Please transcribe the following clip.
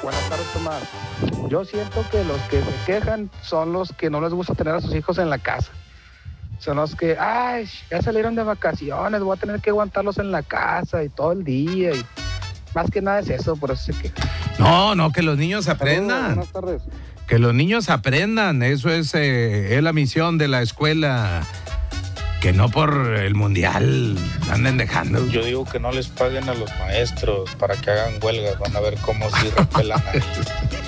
Buenas tardes, Tomás. Yo siento que los que se quejan son los que no les gusta tener a sus hijos en la casa. Son los que, ay, ya salieron de vacaciones, voy a tener que aguantarlos en la casa y todo el día. Y más que nada es eso, por eso se quejan. No, que los niños aprendan. Buenas tardes. Que los niños aprendan, eso es la misión de la escuela. Que no por el mundial anden dejando. Yo digo que no les paguen a los maestros para que hagan huelgas, van a ver cómo sí repelan a ellos.